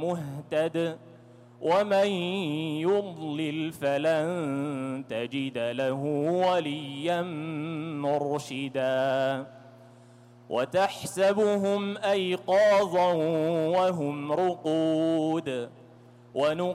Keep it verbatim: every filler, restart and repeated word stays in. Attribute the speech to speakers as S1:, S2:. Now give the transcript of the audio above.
S1: مهتد ومن يضلل فلن تجد له وليا مرشدا وتحسبهم أيقاظا وهم رقود